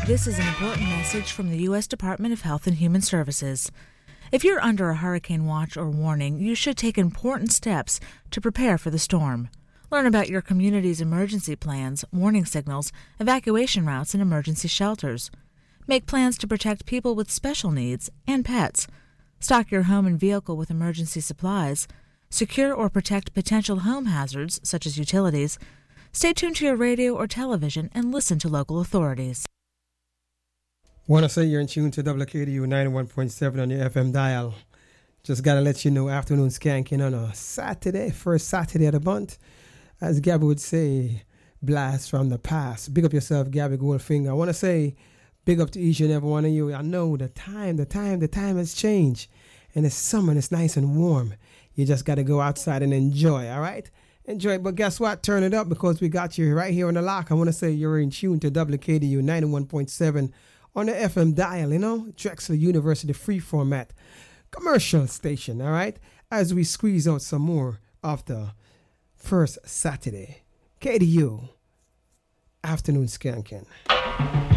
This is an important message from the U.S. Department of Health and Human Services. If you're under a hurricane watch or warning, you should take important steps to prepare for the storm. Learn about your community's emergency plans, warning signals, evacuation routes, and emergency shelters. Make plans to protect people with special needs and pets. Stock your home and vehicle with emergency supplies. Secure or protect potential home hazards, such as utilities. Stay tuned to your radio or television and listen to local authorities. Want to say you're in tune to WKDU 91.7 on your FM dial. Just got to let you know, afternoon skanking on a Saturday, first Saturday of the month. As Gabby would say, blast from the past. Big up yourself, Gabby Goldfinger. I want to say big up to each and every one of you. I know the time has changed. And it's summer and it's nice and warm. You just got to go outside and enjoy, all right? Enjoy it. But guess what? Turn it up because we got you right here on the lock. I want to say you're in tune to WKDU 91.7 on the FM dial, you know, Drexel University free format commercial station, all right? As we squeeze out some more of the first Saturday, KDU afternoon skanking.